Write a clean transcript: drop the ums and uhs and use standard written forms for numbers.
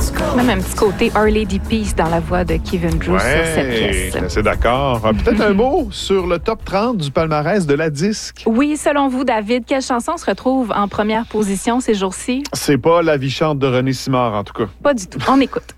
Même un petit côté Our Lady Peace dans la voix de Kevin Drew sur cette pièce. C'est d'accord. Peut-être un mot sur le top 30 du palmarès de la disque. Oui, selon vous, David, quelle chanson se retrouve en première position ces jours-ci? C'est pas La vie chante de René Simard, en tout cas. Pas du tout. On écoute.